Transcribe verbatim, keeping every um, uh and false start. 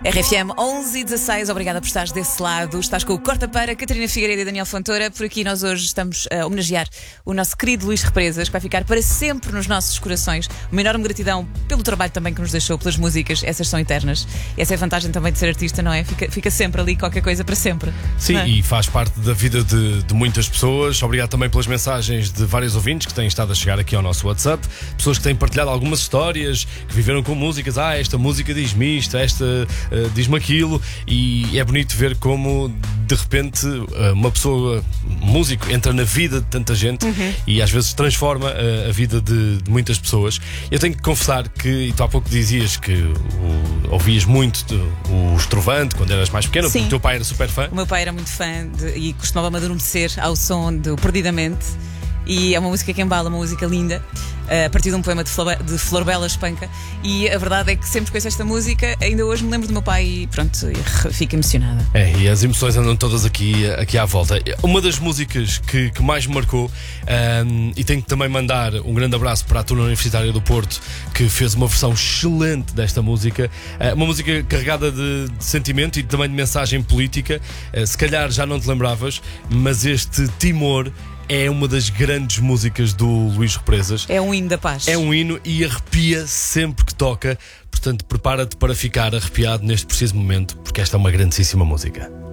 R F M onze e dezasseis, obrigada por estares desse lado. Estás com o Corta Para, Catarina Figueiredo e Daniel Fontoura. Por aqui nós hoje estamos a homenagear o nosso querido Luís Represas, que vai ficar para sempre nos nossos corações. Uma enorme gratidão pelo trabalho também que nos deixou, pelas músicas, essas são eternas. Essa é a vantagem também de ser artista, não é? Fica, fica sempre ali qualquer coisa para sempre. Sim, é? E faz parte da vida de, de muitas pessoas. Obrigado também pelas mensagens de vários ouvintes que têm estado a chegar aqui ao nosso WhatsApp. Pessoas que têm partilhado algumas histórias, que viveram com músicas. Ah, esta música diz-me isto, esta uh, diz-me aquilo. E é bonito ver como de repente uma pessoa, músico, entra na vida de tanta gente uhum. e às vezes transforma a, a vida de, de muitas pessoas. Eu tenho que confessar que, e tu há pouco dizias que o, ouvias muito de, o Estrovante quando eras mais pequeno, porque o teu pai era super fã. O meu pai era muito fã de, e costumava-me adormecer ao som do Perdidamente. E é uma música que embala, uma música linda, a partir de um poema de Flor, de Flor Bela Espanca. E a verdade é que sempre que ouço esta música, ainda hoje me lembro do meu pai e pronto, fico emocionada. É, e as emoções andam todas aqui, aqui à volta. Uma das músicas que, que mais me marcou, um, e tenho que também mandar um grande abraço para a Turma Universitária do Porto, que fez uma versão excelente desta música, uh, uma música carregada de, de sentimento e também de mensagem política. Uh, se calhar já não te lembravas, mas este Timor é uma das grandes músicas do Luís Represas. É um hino da paz. É um hino e arrepia sempre que toca. Portanto, prepara-te para ficar arrepiado neste preciso momento, porque esta é uma grandíssima música.